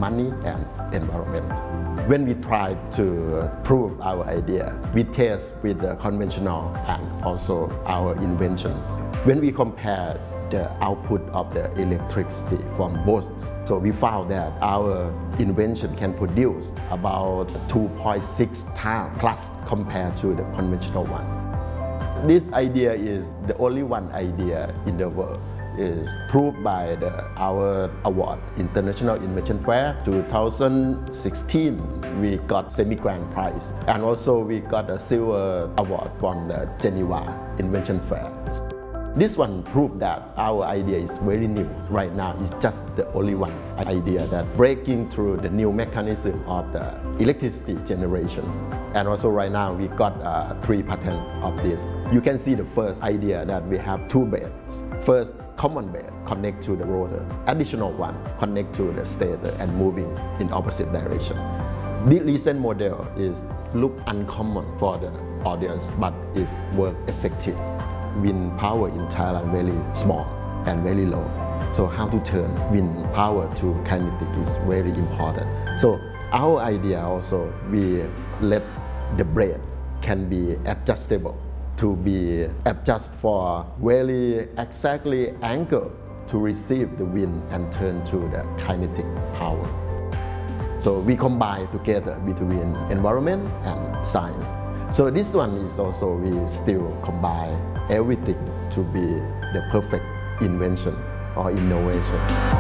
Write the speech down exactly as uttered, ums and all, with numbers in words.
money and environment. When we try to prove our idea, we test with the conventional and also our invention. When we compare the output of the electricity from both, so we found that our invention can produce about two point six times plus compared to the conventional one. This idea is the only one idea in the world. Is proved by the, our award, International Invention Fair two thousand sixteen. We got semi-grand prize, and also we got a silver award from the Geneva Invention Fair. This one proved that our idea is very new. Right now, it's just the only one idea that breaking through the new mechanism of the electricity generation. And also right now, we got uh, three patents of this. You can see the first idea that we have two blades. First, common blade connect to the rotor. Additional one connect to the stator and moving in opposite direction. The recent model is look uncommon for the audience, but is work effective. Wind power in Thailand very small and very low. So how to turn wind power to kinetic is very important. So our idea also, we let the blade can be adjustable to be adjust for very exactly angle to receive the wind and turn to the kinetic power. So we combine together between environment and science. So this one is also, we still combine everything to be the perfect invention or innovation.